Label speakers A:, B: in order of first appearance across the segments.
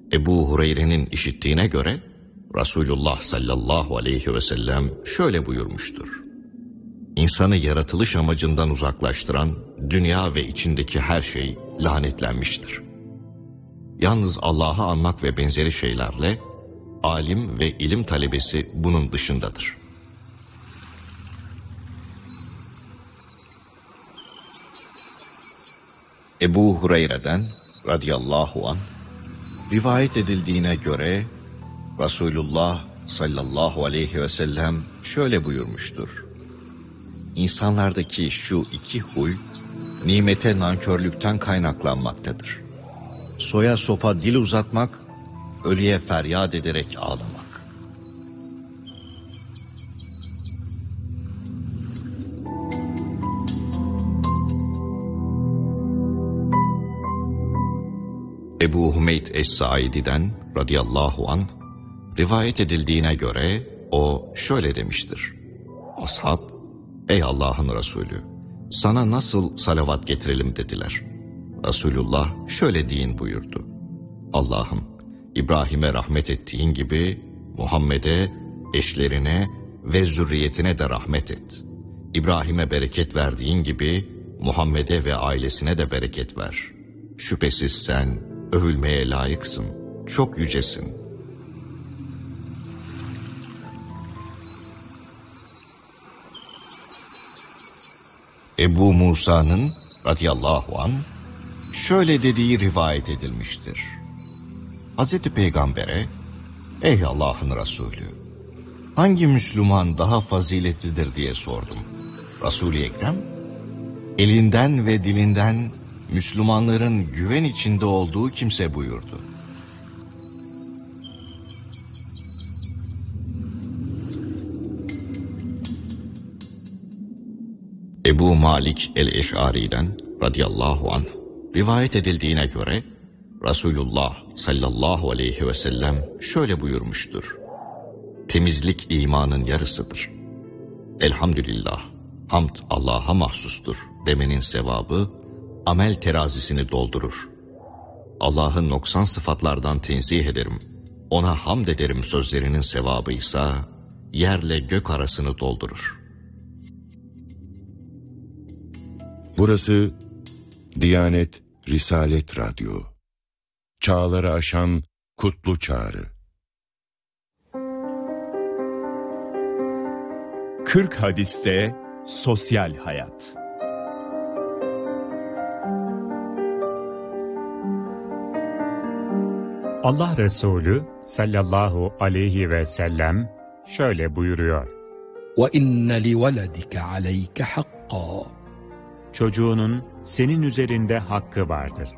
A: Ebu Hureyre'nin işittiğine göre Resulullah sallallahu aleyhi ve sellem şöyle buyurmuştur. İnsanı yaratılış amacından uzaklaştıran dünya ve içindeki her şey lanetlenmiştir. Yalnız Allah'ı anmak ve benzeri şeylerle alim ve ilim talebesi bunun dışındadır. Ebu Hureyre'den radıyallahu anh rivayet edildiğine göre Resulullah sallallahu aleyhi ve sellem şöyle buyurmuştur. İnsanlardaki şu iki huy nimete nankörlükten kaynaklanmaktadır. Soya sopa dil uzatmak, ölüye feryat ederek ağlamak. Ebu Hümeyd Es-Saidi'den radıyallahu anh rivayet edildiğine göre o şöyle demiştir. Ashab, ey Allah'ın Resulü, sana nasıl salavat getirelim dediler. Resulullah şöyle deyin buyurdu. Allah'ım, İbrahim'e rahmet ettiğin gibi Muhammed'e, eşlerine ve zürriyetine de rahmet et. İbrahim'e bereket verdiğin gibi Muhammed'e ve ailesine de bereket ver. Şüphesiz sen övülmeye layıksın, çok yücesin. Ebu Musa'nın radıyallahu anh şöyle dediği rivayet edilmiştir. Hazreti Peygamber'e, ey Allah'ın Resulü, hangi Müslüman daha faziletlidir diye sordum. Resul-i Ekrem, elinden ve dilinden Müslümanların güven içinde olduğu kimse buyurdu. Ebu Malik el-Eş'ari'den radıyallahu anh rivayet edildiğine göre Resulullah sallallahu aleyhi ve sellem şöyle buyurmuştur. Temizlik imanın yarısıdır. Elhamdülillah, hamd Allah'a mahsustur demenin sevabı amel terazisini doldurur. Allah'ın noksan sıfatlardan tenzih ederim, ona hamd ederim sözlerinin sevabıysa yerle gök arasını doldurur.
B: Burası Diyanet Risalet Radyo. Çağları aşan kutlu çağrı.
C: 40 hadiste sosyal hayat. Allah Resulü sallallahu aleyhi ve sellem şöyle buyuruyor.
D: وَاِنَّ لِوَلَدِكَ عَلَيْكَ حَقًّا.
C: Çocuğunun senin üzerinde hakkı vardır.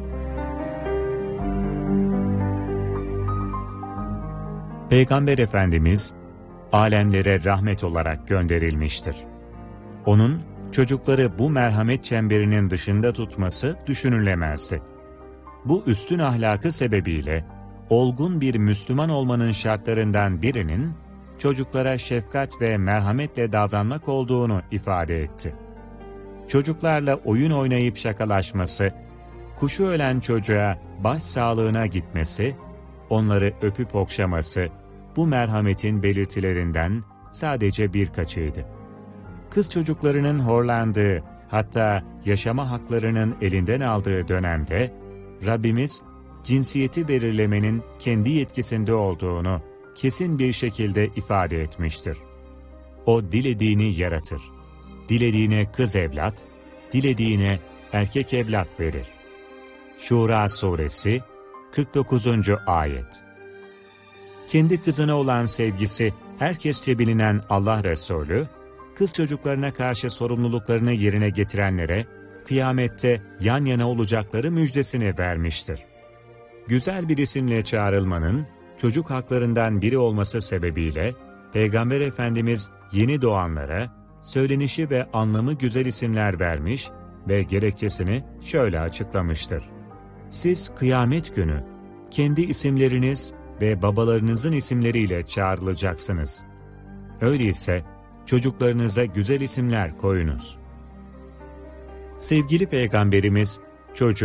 C: Peygamber Efendimiz alemlere rahmet olarak gönderilmiştir. Onun çocukları bu merhamet çemberinin dışında tutması düşünülemezdi. Bu üstün ahlakı sebebiyle olgun bir Müslüman olmanın şartlarından birinin çocuklara şefkat ve merhametle davranmak olduğunu ifade etti. Çocuklarla oyun oynayıp şakalaşması, kuşu ölen çocuğa başsağlığına gitmesi, onları öpüp okşaması bu merhametin belirtilerinden sadece birkaçıydı. Kız çocuklarının horlandığı, hatta yaşama haklarının elinden aldığı dönemde Rabbimiz cinsiyeti belirlemenin kendi yetkisinde olduğunu kesin bir şekilde ifade etmiştir. O dilediğini yaratır. Dilediğine kız evlat, dilediğine erkek evlat verir. Şura Suresi 49. Ayet. Kendi kızına olan sevgisi herkesçe bilinen Allah Resulü, kız çocuklarına karşı sorumluluklarını yerine getirenlere kıyamette yan yana olacakları müjdesini vermiştir. Güzel bir isimle çağrılmanın çocuk haklarından biri olması sebebiyle Peygamber Efendimiz yeni doğanlara söylenişi ve anlamı güzel isimler vermiş ve gerekçesini şöyle açıklamıştır. Siz kıyamet günü kendi isimleriniz ve babalarınızın isimleriyle çağrılacaksınız. Öyleyse çocuklarınıza güzel isimler koyunuz. Sevgili Peygamberimiz çocuğa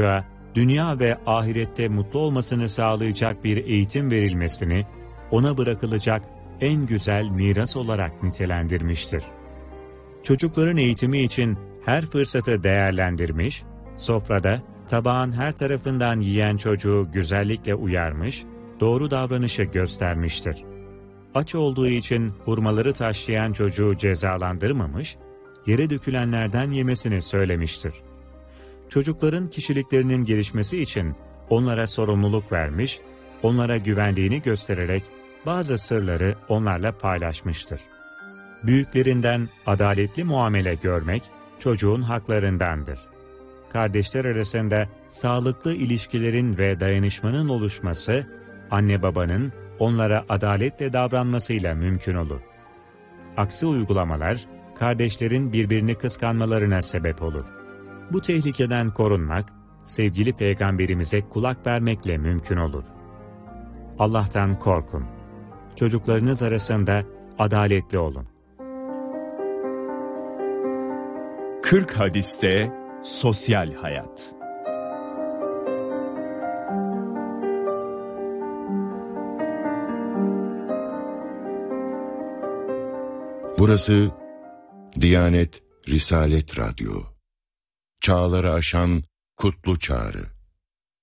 C: dünya ve ahirette mutlu olmasını sağlayacak bir eğitim verilmesini ona bırakılacak en güzel miras olarak nitelendirmiştir. Çocukların eğitimi için her fırsatı değerlendirmiş, sofrada tabağın her tarafından yiyen çocuğu güzellikle uyarmış, doğru davranışı göstermiştir. Aç olduğu için hurmaları taşlayan çocuğu cezalandırmamış, yere dökülenlerden yemesini söylemiştir. Çocukların kişiliklerinin gelişmesi için onlara sorumluluk vermiş, onlara güvendiğini göstererek bazı sırları onlarla paylaşmıştır. Büyüklerinden adaletli muamele görmek çocuğun haklarındandır. Kardeşler arasında sağlıklı ilişkilerin ve dayanışmanın oluşması, anne babanın onlara adaletle davranmasıyla mümkün olur. Aksi uygulamalar, kardeşlerin birbirini kıskanmalarına sebep olur. Bu tehlikeden korunmak, sevgili Peygamberimize kulak vermekle mümkün olur. Allah'tan korkun. Çocuklarınız arasında adaletli olun.
E: 40 hadiste sosyal hayat.
B: Burası Diyanet Risalet Radyo. Çağları aşan kutlu çağrı.